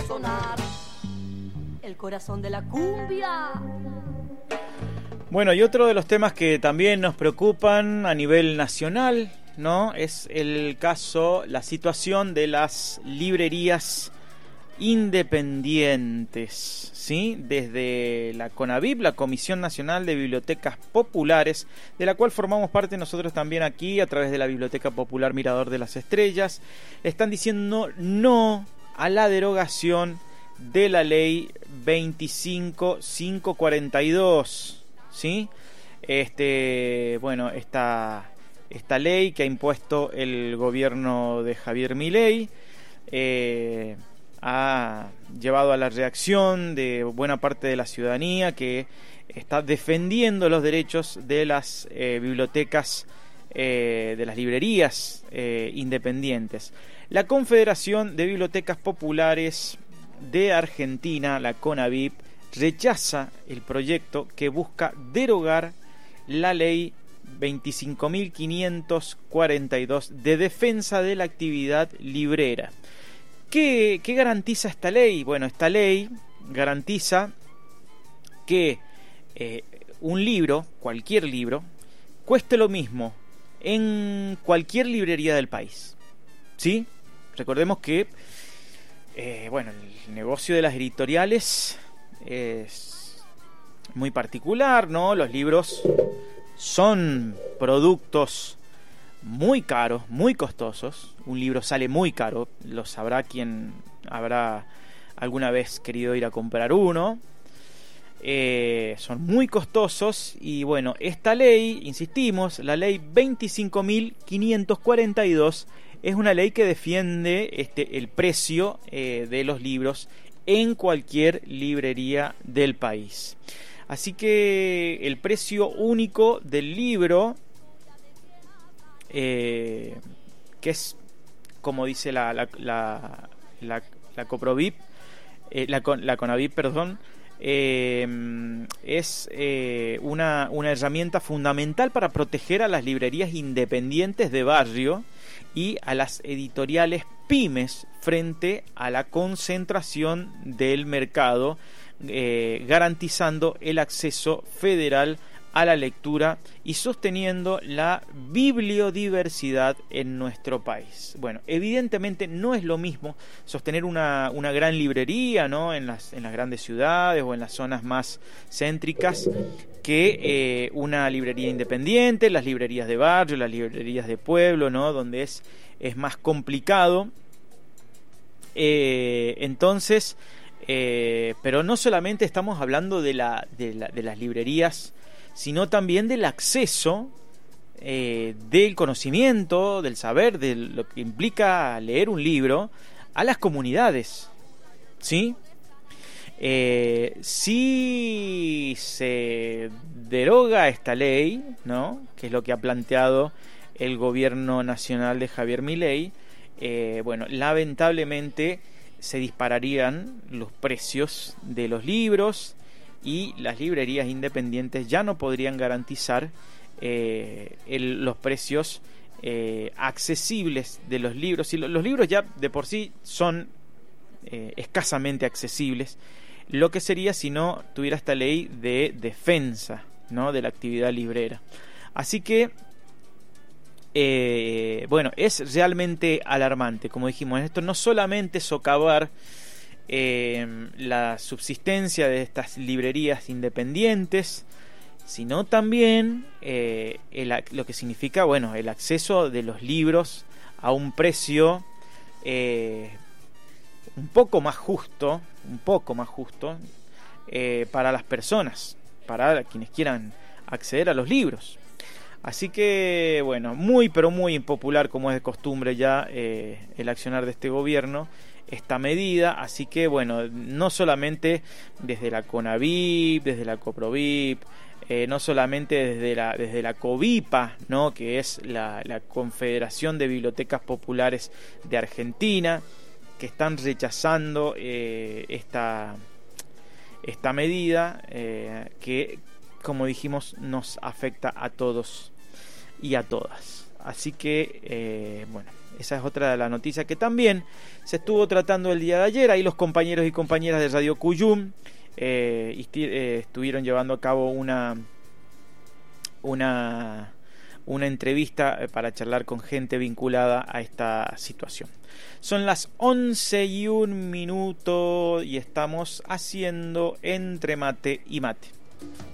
sonar el corazón de la cumbia. Bueno, y otro de los temas que también nos preocupan a nivel nacional, ¿no? Es el caso, la situación de las librerías independientes, ¿sí? Desde la CONABIP, la Comisión Nacional de Bibliotecas Populares, de la cual formamos parte nosotros también aquí a través de la Biblioteca Popular Mirador de las Estrellas, están diciendo no a la derogación de la ley 25542, ¿sí? Bueno, esta ley que ha impuesto el gobierno de Javier Milei ha llevado a la reacción de buena parte de la ciudadanía que está defendiendo los derechos de las bibliotecas, de las librerías independientes. La Confederación de Bibliotecas Populares de Argentina, la CONABIP, rechaza el proyecto que busca derogar la ley 25.542 de defensa de la actividad librera. ¿Qué garantiza esta ley? Bueno, esta ley garantiza que un libro, cualquier libro, cueste lo mismo en cualquier librería del país, ¿sí? Recordemos que el negocio de las editoriales es muy particular, ¿no? Los libros son productos muy caros, muy costosos. Un libro sale muy caro, lo sabrá quien habrá alguna vez querido ir a comprar uno. Son muy costosos y bueno, esta ley, insistimos, la ley 25.542 es una ley que defiende el precio de los libros en cualquier librería del país. Así que el precio único del libro, que es, como dice la COPROVIP, la CONABIP, perdón, es una herramienta fundamental para proteger a las librerías independientes de barrio y a las editoriales pymes frente a la concentración del mercado, garantizando el acceso federal a la lectura y sosteniendo la bibliodiversidad en nuestro país. Bueno, evidentemente no es lo mismo sostener una gran librería, ¿no? en las grandes ciudades o en las zonas más céntricas que una librería independiente, las librerías de barrio, las librerías de pueblo, ¿no? Donde es más complicado. Entonces, pero no solamente estamos hablando de las librerías, sino también del acceso, del conocimiento, del saber, de lo que implica leer un libro a las comunidades, ¿sí? Si se deroga esta ley, ¿no? Que es lo que ha planteado el gobierno nacional de Javier Milei, lamentablemente se dispararían los precios de los libros y las librerías independientes ya no podrían garantizar los precios accesibles de los libros. Y los libros ya de por sí son escasamente accesibles. Lo que sería si no tuviera esta ley de defensa, ¿no? de la actividad librera. Así que, es realmente alarmante. Como dijimos, esto no solamente socavar la subsistencia de estas librerías independientes, sino también lo que significa, el acceso de los libros a un precio un poco más justo para las personas, para quienes quieran acceder a los libros. Así que, muy pero muy impopular, como es de costumbre ya, el accionar de este gobierno, esta medida. Así que, no solamente desde la CONABIP, desde la COPROVIP, no solamente desde la COBIPA, ¿no? que es la Confederación de Bibliotecas Populares de Argentina, que están rechazando esta medida que, como dijimos, nos afecta a todos y a todas. Así que, bueno, esa es otra de las noticias que también se estuvo tratando el día de ayer. Ahí los compañeros y compañeras de Radio Cuyum estuvieron llevando a cabo una entrevista para charlar con gente vinculada a esta situación. Son las 11:01 y estamos haciendo Entre Mate y Mate.